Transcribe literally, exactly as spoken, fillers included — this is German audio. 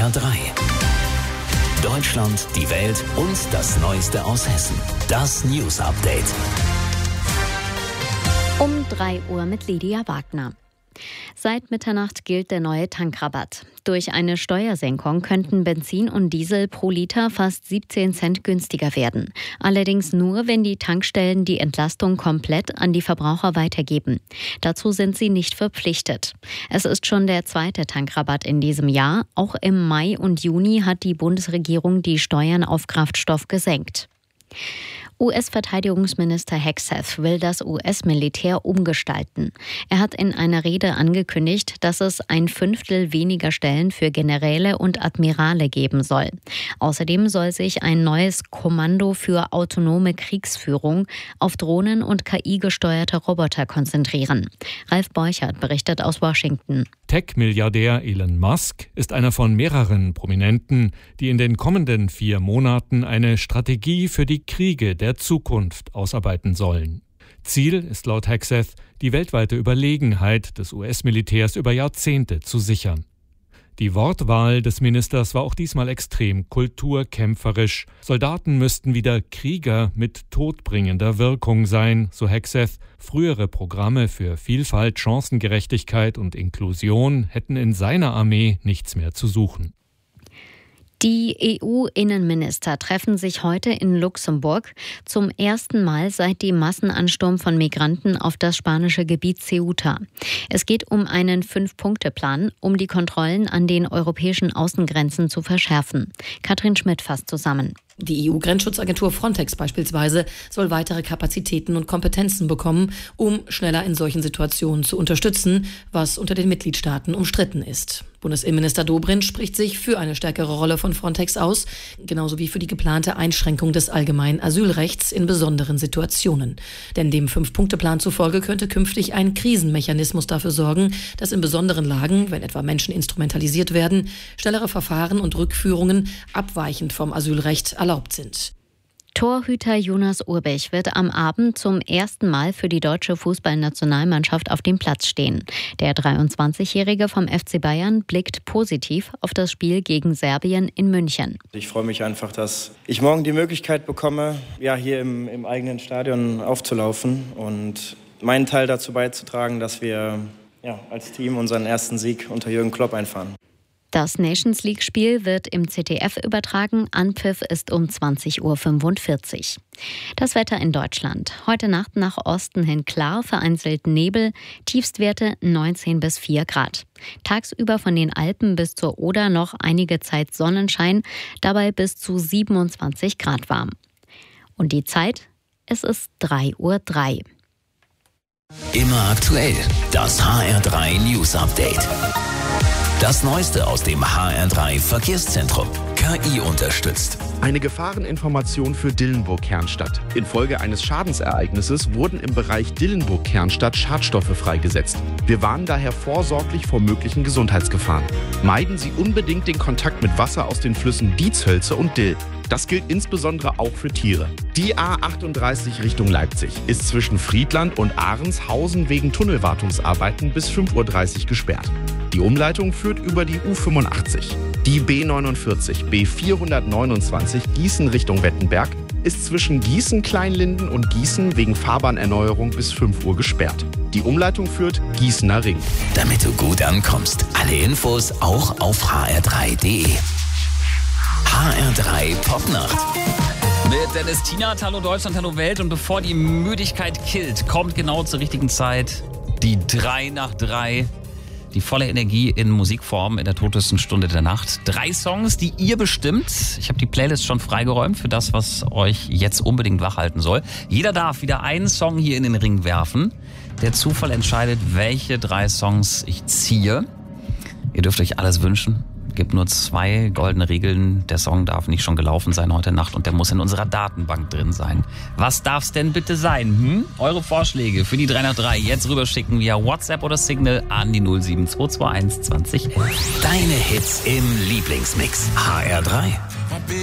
R drei. Deutschland, die Welt und das Neueste aus Hessen. Das News Update. Um drei Uhr mit Lydia Wagner. Seit Mitternacht gilt der neue Tankrabatt. Durch eine Steuersenkung könnten Benzin und Diesel pro Liter fast siebzehn Cent günstiger werden. Allerdings nur, wenn die Tankstellen die Entlastung komplett an die Verbraucher weitergeben. Dazu sind sie nicht verpflichtet. Es ist schon der zweite Tankrabatt in diesem Jahr. Auch im Mai und Juni hat die Bundesregierung die Steuern auf Kraftstoff gesenkt. U S-Verteidigungsminister Hegseth will das U S-Militär umgestalten. Er hat in einer Rede angekündigt, dass es ein Fünftel weniger Stellen für Generäle und Admirale geben soll. Außerdem soll sich ein neues Kommando für autonome Kriegsführung auf Drohnen und K I-gesteuerte Roboter konzentrieren. Ralf Borchert berichtet aus Washington. Tech-Milliardär Elon Musk ist einer von mehreren Prominenten, die in den kommenden vier Monaten eine Strategie für die Kriege der Zukunft ausarbeiten sollen. Ziel ist laut Hegseth, die weltweite Überlegenheit des U S-Militärs über Jahrzehnte zu sichern. Die Wortwahl des Ministers war auch diesmal extrem kulturkämpferisch. Soldaten müssten wieder Krieger mit todbringender Wirkung sein, so Hegseth. Frühere Programme für Vielfalt, Chancengerechtigkeit und Inklusion hätten in seiner Armee nichts mehr zu suchen. Die E U-Innenminister treffen sich heute in Luxemburg zum ersten Mal seit dem Massenansturm von Migranten auf das spanische Gebiet Ceuta. Es geht um einen Fünf-Punkte-Plan, um die Kontrollen an den europäischen Außengrenzen zu verschärfen. Katrin Schmidt fasst zusammen. Die E U-Grenzschutzagentur Frontex beispielsweise soll weitere Kapazitäten und Kompetenzen bekommen, um schneller in solchen Situationen zu unterstützen, was unter den Mitgliedstaaten umstritten ist. Bundesinnenminister Dobrindt spricht sich für eine stärkere Rolle von Frontex aus, genauso wie für die geplante Einschränkung des allgemeinen Asylrechts in besonderen Situationen. Denn dem Fünf-Punkte-Plan zufolge könnte künftig ein Krisenmechanismus dafür sorgen, dass in besonderen Lagen, wenn etwa Menschen instrumentalisiert werden, schnellere Verfahren und Rückführungen abweichend vom Asylrecht erlaubt sind. Torhüter Jonas Urbich wird am Abend zum ersten Mal für die deutsche Fußballnationalmannschaft auf dem Platz stehen. Der dreiundzwanzigjährige vom F C Bayern blickt positiv auf das Spiel gegen Serbien in München. Ich freue mich einfach, dass ich morgen die Möglichkeit bekomme, ja, hier im, im eigenen Stadion aufzulaufen und meinen Teil dazu beizutragen, dass wir ja, als Team unseren ersten Sieg unter Jürgen Klopp einfahren. Das Nations-League-Spiel wird im Z D F übertragen. Anpfiff ist um zwanzig Uhr fünfundvierzig. Das Wetter in Deutschland. Heute Nacht nach Osten hin klar, vereinzelt Nebel, Tiefstwerte neunzehn bis vier Grad. Tagsüber von den Alpen bis zur Oder noch einige Zeit Sonnenschein, dabei bis zu siebenundzwanzig Grad warm. Und die Zeit? Es ist drei Uhr drei. Immer aktuell, das H R drei News Update. Das Neueste aus dem H R drei Verkehrszentrum. K I unterstützt. Eine Gefahreninformation für Dillenburg-Kernstadt. Infolge eines Schadensereignisses wurden im Bereich Dillenburg-Kernstadt Schadstoffe freigesetzt. Wir warnen daher vorsorglich vor möglichen Gesundheitsgefahren. Meiden Sie unbedingt den Kontakt mit Wasser aus den Flüssen Dietshölze und Dill. Das gilt insbesondere auch für Tiere. Die A achtunddreißig Richtung Leipzig ist zwischen Friedland und Ahrenshausen wegen Tunnelwartungsarbeiten bis fünf Uhr dreißig gesperrt. Die Umleitung führt über die U fünfundachtzig. Die B neunundvierzig B vierhundertneunundzwanzig Gießen Richtung Wettenberg ist zwischen Gießen-Kleinlinden und Gießen wegen Fahrbahnerneuerung bis fünf Uhr gesperrt. Die Umleitung führt Gießener Ring. Damit du gut ankommst, alle Infos auch auf h r drei punkt d e. H R drei Popnacht. Mit Dennis Tienert, hallo Deutschland, hallo Welt. Und bevor die Müdigkeit killt, kommt genau zur richtigen Zeit die drei nach drei. Die volle Energie in Musikform in der totesten Stunde der Nacht. Drei Songs, die ihr bestimmt. Ich habe die Playlist schon freigeräumt für das, was euch jetzt unbedingt wachhalten soll. Jeder darf wieder einen Song hier in den Ring werfen. Der Zufall entscheidet, welche drei Songs ich ziehe. Ihr dürft euch alles wünschen. Es gibt nur zwei goldene Regeln. Der Song darf nicht schon gelaufen sein heute Nacht und der muss in unserer Datenbank drin sein. Was darf's denn bitte sein? Hm? Eure Vorschläge für die drei nach drei jetzt rüberschicken via WhatsApp oder Signal an die null sieben zwei zwei eins zwanzig elf. Deine Hits im Lieblingsmix. H R drei.